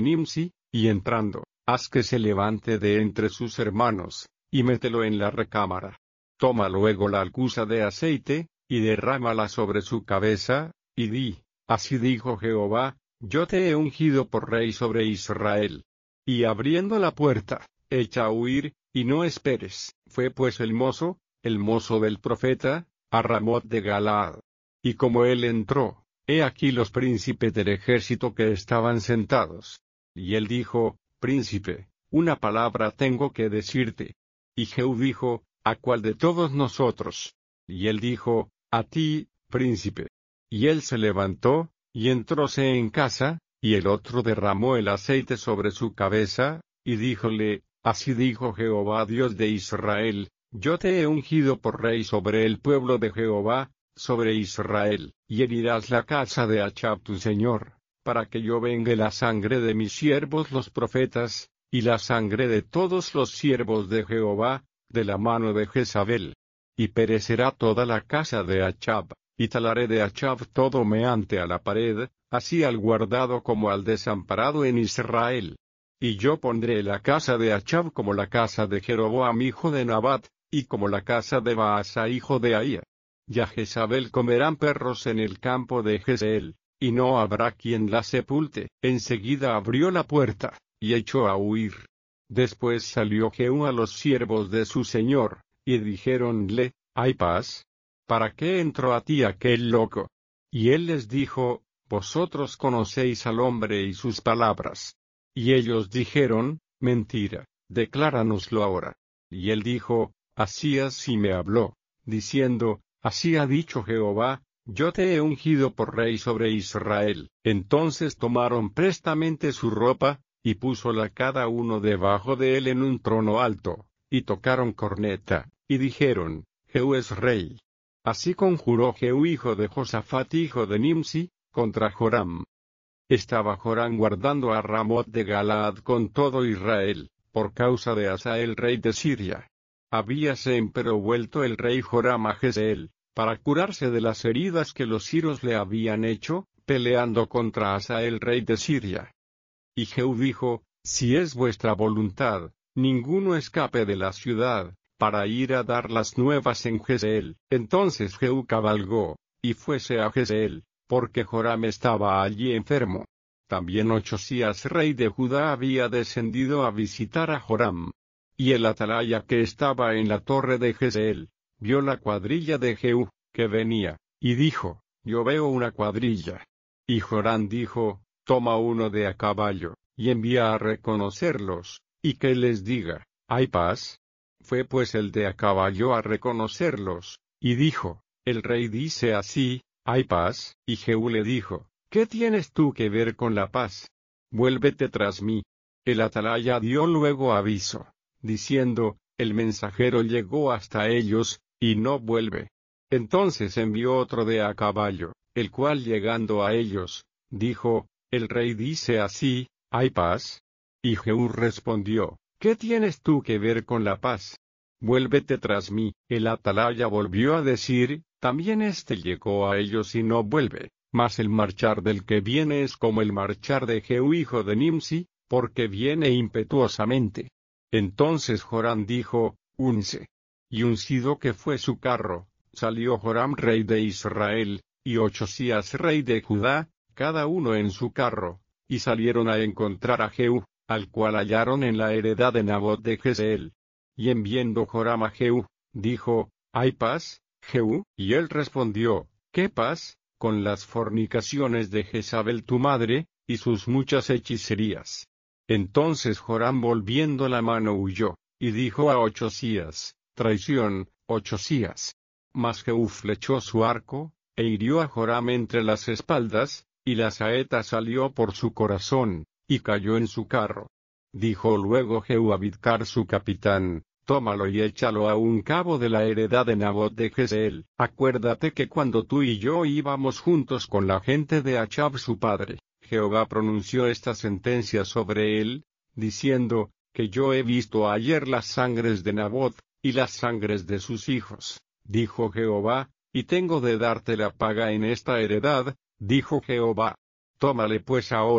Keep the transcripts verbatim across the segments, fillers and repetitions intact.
Nimsi, y entrando, haz que se levante de entre sus hermanos, y mételo en la recámara. Toma luego la alcuza de aceite, y derrámala sobre su cabeza, y di, así dijo Jehová, yo te he ungido por rey sobre Israel. Y abriendo la puerta, echa a huir, y no esperes. Fue pues el mozo, el mozo del profeta, a Ramot de Galaad. Y como él entró, he aquí los príncipes del ejército que estaban sentados. Y él dijo, príncipe, una palabra tengo que decirte. Y Jehú dijo, ¿a cuál de todos nosotros? Y él dijo, a ti, príncipe. Y él se levantó, y entróse en casa, y el otro derramó el aceite sobre su cabeza, y díjole, así dijo Jehová Dios de Israel, yo te he ungido por rey sobre el pueblo de Jehová, sobre Israel, y herirás la casa de Achab tu señor, para que yo vengue la sangre de mis siervos los profetas, y la sangre de todos los siervos de Jehová, de la mano de Jezabel. Y perecerá toda la casa de Achab, y talaré de Achab todo meante a la pared, así al guardado como al desamparado en Israel. Y yo pondré la casa de Achab como la casa de Jeroboam hijo de Nabat, y como la casa de Baasa hijo de Ahía. Y a Jezabel comerán perros en el campo de Jezreel, y no habrá quien la sepulte. Enseguida abrió la puerta, y echó a huir. Después salió Jehú a los siervos de su señor, y dijéronle, ¿hay paz? ¿Para qué entró a ti aquel loco? Y él les dijo, vosotros conocéis al hombre y sus palabras. Y ellos dijeron, mentira, decláranoslo ahora. Y él dijo, así así me habló, diciendo, así ha dicho Jehová, yo te he ungido por rey sobre Israel. Entonces tomaron prestamente su ropa, y púsola cada uno debajo de él en un trono alto, y tocaron corneta, y dijeron, Jehú es rey. Así conjuró Jehú hijo de Josafat hijo de Nimsi, contra Joram. Estaba Joram guardando a Ramot de Galaad con todo Israel, por causa de Hazael rey de Siria. Habíase empero vuelto el rey Joram a Jezreel, para curarse de las heridas que los siros le habían hecho, peleando contra Hazael rey de Siria. Y Jehú dijo, si es vuestra voluntad, ninguno escape de la ciudad, para ir a dar las nuevas en Jezreel. Entonces Jehú cabalgó, y fuese a Jezreel, porque Joram estaba allí enfermo. También Ochzías rey de Judá había descendido a visitar a Joram. Y el atalaya que estaba en la torre de Jezreel, vio la cuadrilla de Jehú, que venía, y dijo, yo veo una cuadrilla. Y Joram dijo, toma uno de a caballo, y envía a reconocerlos, y que les diga, ¿hay paz? Fue pues el de a caballo a reconocerlos, y dijo, el rey dice así, ¿hay paz? Y Jehú le dijo, ¿qué tienes tú que ver con la paz? Vuélvete tras mí. El atalaya dio luego aviso, diciendo, el mensajero llegó hasta ellos, y no vuelve. Entonces envió otro de a caballo, el cual llegando a ellos, dijo, el rey dice así, ¿hay paz? Y Jehú respondió, ¿qué tienes tú que ver con la paz? Vuélvete tras mí. El atalaya volvió a decir, también éste llegó a ellos y no vuelve, mas el marchar del que viene es como el marchar de Jehú hijo de Nimsi, porque viene impetuosamente. Entonces Joram dijo, unce. Y uncido que fue su carro, salió Joram rey de Israel, y Ochzías rey de Judá, cada uno en su carro, y salieron a encontrar a Jehú, al cual hallaron en la heredad de Nabot de Jezreel. Y en viendo Joram a Jehú, dijo, ¿hay paz, Jehú? Y él respondió, ¿qué paz? Con las fornicaciones de Jezabel tu madre, y sus muchas hechicerías. Entonces Joram volviendo la mano huyó, y dijo a Ochzías, traición, Ochzías. Mas Jehú flechó su arco, e hirió a Joram entre las espaldas, y la saeta salió por su corazón, y cayó en su carro. Dijo luego Jehú a Bidkar su capitán, tómalo y échalo a un cabo de la heredad de Nabot de Jezreel. Acuérdate que cuando tú y yo íbamos juntos con la gente de Achab su padre, Jehová pronunció esta sentencia sobre él, diciendo, que yo he visto ayer las sangres de Nabot, y las sangres de sus hijos, dijo Jehová, y tengo de darte la paga en esta heredad, dijo Jehová. Tómale pues ahora,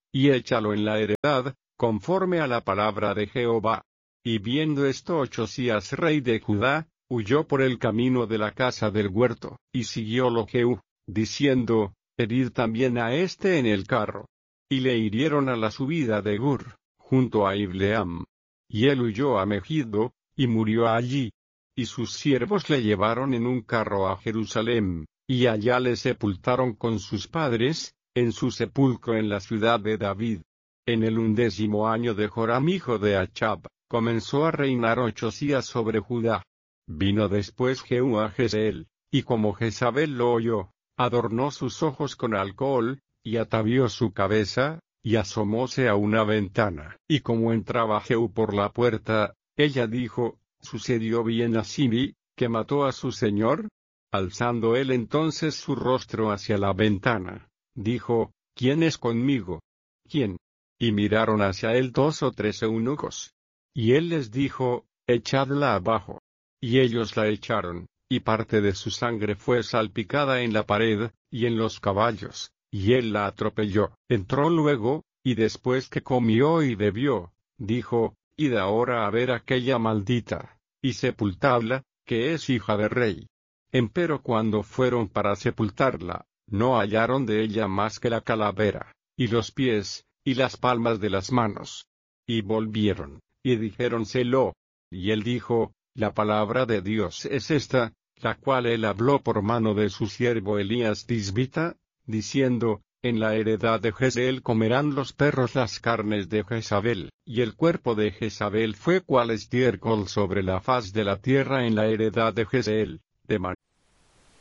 y échalo en la heredad, conforme a la palabra de Jehová. Y viendo esto Ochzías rey de Judá, huyó por el camino de la casa del huerto, y siguiólo Jehú, diciendo, herid también a este en el carro. Y le hirieron a la subida de Gur, junto a Ibleam. Y él huyó a Megiddo, y murió allí. Y sus siervos le llevaron en un carro a Jerusalem, y allá le sepultaron con sus padres, en su sepulcro en la ciudad de David. En el undécimo año de Joram hijo de Achab, comenzó a reinar Ochzías sobre Judá. Vino después Jehú a Jezreel, y como Jezabel lo oyó, adornó sus ojos con alcohol, y atavió su cabeza, y asomóse a una ventana. Y como entraba Jehú por la puerta, ella dijo, ¿sucedió bien a Sibi, que mató a su señor? Alzando él entonces su rostro hacia la ventana, dijo, ¿quién es conmigo? ¿Quién? Y miraron hacia él dos o tres eunucos. Y él les dijo, echadla abajo. Y ellos la echaron, y parte de su sangre fue salpicada en la pared, y en los caballos, y él la atropelló. Entró luego, y después que comió y bebió, dijo, id ahora a ver aquella maldita, y sepultadla, que es hija de rey. Empero cuando fueron para sepultarla, no hallaron de ella más que la calavera, y los pies, y las palmas de las manos. Y volvieron, y dijéronselo. Y él dijo, la palabra de Dios es esta, la cual él habló por mano de su siervo Elías Tisbita, diciendo, en la heredad de Jezreel comerán los perros las carnes de Jezabel, y el cuerpo de Jezabel fue cual estiércol sobre la faz de la tierra en la heredad de Jezreel, de manera